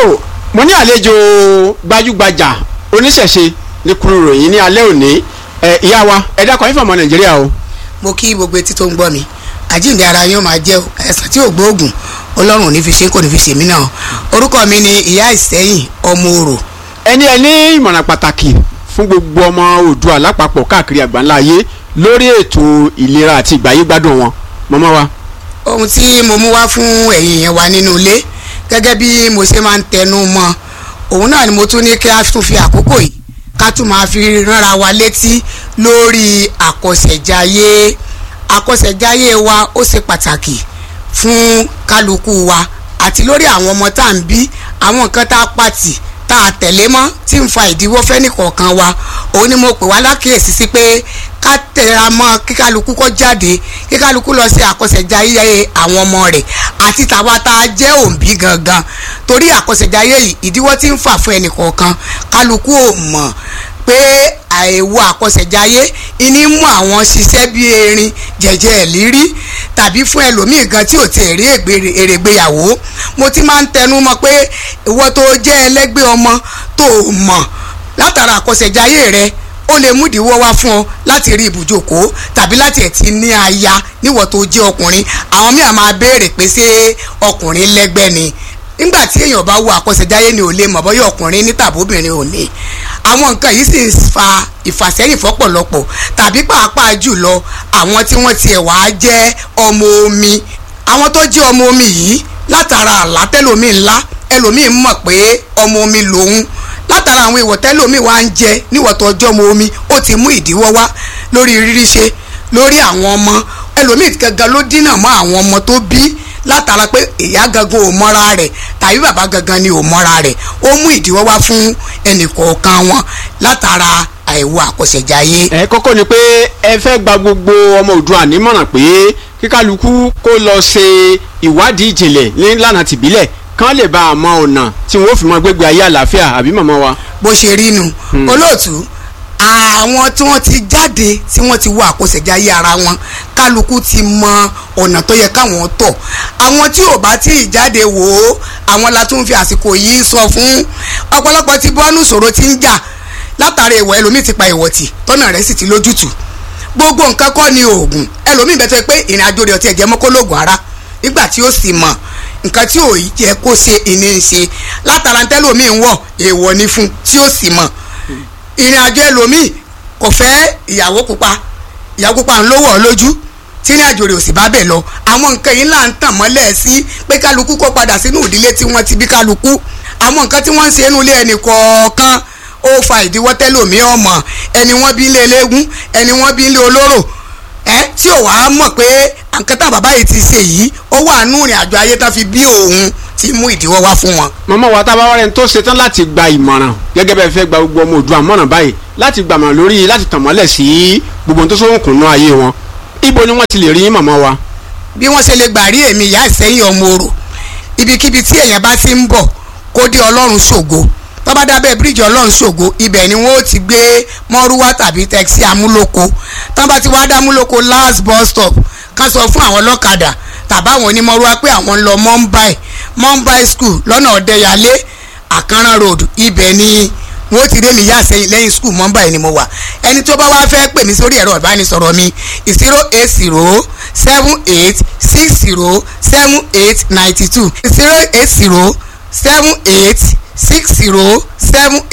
tó mo ní àlejò gbajúgbajà oníṣẹ̀ṣe ní kúrú ròyìn ní alẹ́ òní ìyá wa ẹ dákọ̀ yín fọmọ Nàìjíríà o. mo kí gbogbo etí tó ń gbọ́ mi àjíǹde ara yín ó máa jẹ́ ẹ̀sán tí ò gbóògùn Ọlọ́run ò ní fi ṣe kò ní fi ṣe mí náà. orúkọ mi ni ìyá Ìsẹ́yìn ọmọ Orò. ẹni ìmọ̀ràn pàtàkì fún gbogbo ọmọ Oòduà lápapọ̀ káàkiri àgbáńlá ayé lórí ètò ìlera àti ìgbáyégbádùn wọn mọ́mọ́ wa. ohun tí mo mú wá fún ẹ̀yin yẹn wá nínú ilé gẹ́gẹ́ bí mo ṣe máa ń tẹnu mọ́ òun náà ni mo tún ní kí a tún fi àkókò yìí ká tún máa fi ránra wa létí lórí àkọsẹ̀jáyé wa ó ṣe pàtàkì fún kálukú wa àti lórí àwọn ọmọ tá à ń bí àwọn nǹkan tá a pàtì tá a tẹ̀lé mọ́ tí ń fa ìdíwọ́ fẹ́nìkọ̀ọ̀kan wa òun ni mo pè wá lákìyèsí sí pé ká tẹra mọ́ kí kálukú kó jáde kí kálukú lọ sí àkọsẹ̀jáyé àwọn ọmọ rẹ̀ àti tàwa tá a jẹ́ òǹbí gangan torí àkọsẹ̀jáyé yìí ìdíwọ́ tí ń fà fún ẹnìkọ̀ọ̀kan kálukú ò mọ̀ pé àìwo àkọsẹ̀jáyé ìní mú àwọn ṣiṣẹ́ bí erin jẹ̀jẹ̀ lírí tàbí fún ẹlòmíì gan tí ò tiẹ̀ rí èrègbéyàwó mo ti máa ń tẹnu mọ́ pé ìwọ tó jẹ́ ẹlẹ́gbẹ́ ọmọ tó mọ̀ látara àkọsẹ̀jáyé rẹ ó lè mú ìdíwọ́ wá fún ọ láti rí ibùjókòó tàbí láti ẹ̀ ti ní aya níwọ̀ tó jẹ́ ọkùnrin àwọn míì á máa béèrè pé ṣé ọkùnrin lẹ́gbẹ́ ni nígbà tí èèyàn bá wo àkọsẹ̀jáyé ni ò lè mọ̀ bọ́yọ̀ ọkùnrin ní tàbóbìnrin ò ní àwọn nǹkan yìí sì ń fa ìfàsẹ́yìn fọ́pọ̀lọpọ̀ tàbí pàápàá jùlọ àwọn tí wọ́n tiẹ̀ wá jẹ́ ọmọ omi àwọn tó jẹ́ ọmọ omi yìí látara àlá tẹ́lómi ńlá ẹlòmíì mọ̀ pé ọmọ omi lòun látara àwọn ìwọ̀ tẹ́lómi wá ń jẹ níwọ̀ tó ọjọ́ ọmọ omi ó ti mú ìdíwọ́ wá lórí rírí ṣe lórí àwọn ọmọ ẹlòmíì gangan ló dínà mọ́ àwọn ọmọ tó bí látara pé ìyá gangan ò mọ́ra rẹ̀ tàbí bàbá gangan ni ò mọ́ra rẹ̀ ó mú ìdíwọ́ wá fún ẹnìkọ̀ọ̀kan wọn látara àìwo àkọsẹ̀jáyé. kókó ni pé ẹ fẹ́ gba gbogbo ọmọ Oòduà nímọ̀ràn pé kíkálukú kó lọ ṣe ìwádìí ìjìnlẹ̀ nílànà tìbílẹ̀ kán lè bá a mọ ọ̀nà tí wọ́n fi mọ gbégbé ayé àlàáfíà àbí màmá wa. bó ṣe rí nu olóòtú àwọn tí wọ́n ti jáde tí wọ́n ti wo àkọsẹ̀jáyé ara wọn kálukú ti mọ ọ̀nà tó yẹ káwọn tọ̀ àwọn tí ò bá tí ì jáde wò ó àwọn la tún fi àsìkò yìí sọ fún ọ̀pọ̀lọpọ̀ tí bọ́ọ̀nù ṣòro ti ń jà látàrí ìwọ̀ ẹlòmíì ti pa ìwọ̀ tì tọ́nà rẹ̀ sì ti lójútùú gbogbo nǹkan kọ́ ni oògùn ẹlòmíì bẹ́ẹ̀ tó pé ìrìn àjò rẹ̀ ọtí ẹ̀jẹ̀ mọ́kólógùn ara nígbà tí ó sì mọ̀ nǹkan tí ò yẹ kó ṣe ìní ń ṣe látara tẹ́lòmíì ń wọ̀ èèwọ̀ ni fún tí ó sì mọ̀ ìrìn àjò ẹlòmíì kò fẹ́ ìyàwó pupa ń lówó lójú tí ní àjò rẹ̀ ò sì bá bẹ̀ lọ àwọn nǹkan yìí là ń tàn mọ́lẹ̀ sí pé kálukú kó padà sínú ìdílé tí wọ́n ti bí kálukú àwọn nǹkan tí wọ́n ń ṣe inú ilé ẹnì kọ̀ọ̀kan ó fa ìdíwọ́ tẹ́lòmíì ọmọ ẹni wọ́n bí ilé eléégún ẹni wọ́n bí ilé olóró tí ò wá mọ̀ pé nǹkan tá bàbá yìí ti ṣe yìí ó wà nú ìrìn àjò ayé tán fi bí òun ti mú ìdíwọ́ wá fún wọn. màmá wa tá a bá wá rẹni tó ṣetán láti gba ìmọ̀ràn gẹ́gẹ́ bẹ́ẹ̀ fẹ́ gba gbogbo ọmọ Oòduà mọ̀ràn báyìí láti gbàmọ̀ lórí láti tàn mọ́lẹ̀ sí gbogbo ohun tó sóhùnkùn náà ayé wọn ibo ni wọ́n ti lè rí màmá wa. bí wọ́n ṣe lè gbà rí èmi Ìyá Ìsẹ́yìn ọmọ Orò ibikíbi tí èèyàn bá ti ń bọ̀ kó dé Ọlọ́run ṣògo tó bá dábẹ́ bíríìjì Ọlọ́run ṣògo ibẹ̀ ni wọ́n ó ti gbé mọ́rúwá tàbí tẹ́kisí amúlòkó tó bá ti wá dá amúlòkó last bus stop ká sọ fún àwọn ọlọ́kadà tàbáwọn onímọ̀rúwá pé àwọn ń lọ Mumbai school lọ́nà Ọ̀dẹ́yàlé Àkànrán road ibẹ̀ ni wọ́n ti dé mi Ìyá Ìsẹ́yìn lẹ́yìn school Mumbai ni mo wà ẹni tó bá wá fẹ́ pè mí sórí ẹ̀rọ ìbánisọ̀rọ̀ mi 08078607892 08078607892